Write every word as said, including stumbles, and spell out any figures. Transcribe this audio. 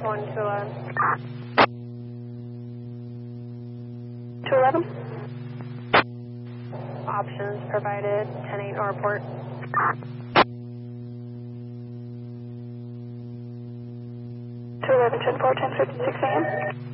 one to eleven. two eleven? Options provided, ten eight Northport. two eleven, ten four, ten fifty-six a m